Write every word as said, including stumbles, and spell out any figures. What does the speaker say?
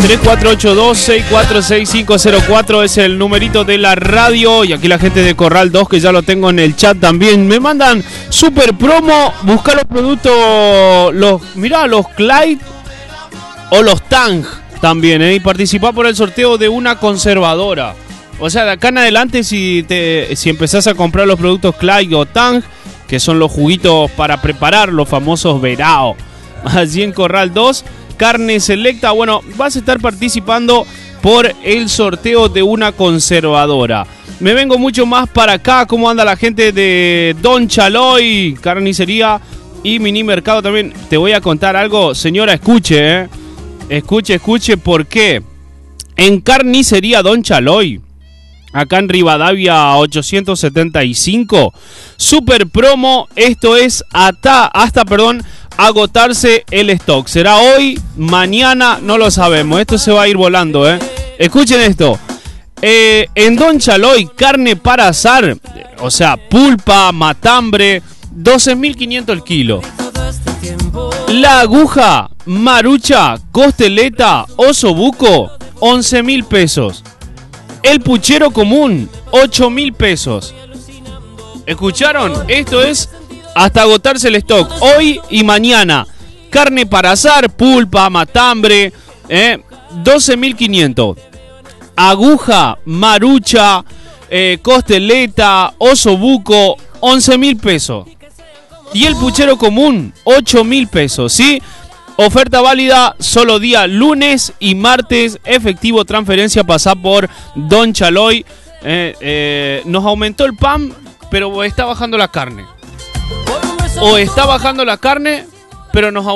tres cuatro ocho dos, seis cuatro seis cinco cero cuatro es el numerito de la radio. Y aquí la gente de Corral dos, que ya lo tengo en el chat también, me mandan super promo. Busca los productos, los, mirá, los Clyde o los Tang también, ¿eh? Y participá por el sorteo de una conservadora. O sea, de acá en adelante, si, te, si empezás a comprar los productos Clyde o Tang, que son los juguitos para preparar los famosos verao, allí en Corral dos, carne selecta, bueno, vas a estar participando por el sorteo de una conservadora. Me vengo mucho más para acá. ¿Cómo anda la gente de Don Chaloy? Carnicería y mini mercado también. Te voy a contar algo, señora, escuche, ¿eh? Escuche, escuche, ¿por qué? En Carnicería Don Chaloy, acá en Rivadavia ochocientos setenta y cinco, super promo. Esto es hasta, hasta, perdón, agotarse el stock. Será hoy, mañana, no lo sabemos. Esto se va a ir volando, ¿eh? Escuchen esto. Eh, en Don Chaloy, carne para asar, o sea, pulpa, matambre, doce mil quinientos el kilo. La aguja, marucha, costeleta, osobuco, once mil pesos. El puchero común, ocho mil pesos. ¿Escucharon? Esto es hasta agotarse el stock. Hoy y mañana. Carne para asar, pulpa, matambre, eh, doce mil quinientos. Aguja, marucha, eh, costeleta, osobuco, once mil pesos. Y el puchero común, ocho mil pesos, ¿sí? Oferta válida solo día lunes y martes. Efectivo transferencia, pasá por Don Chaloy. Eh, eh, nos aumentó el pan, pero está bajando la carne. O está bajando la carne, pero nos aumentó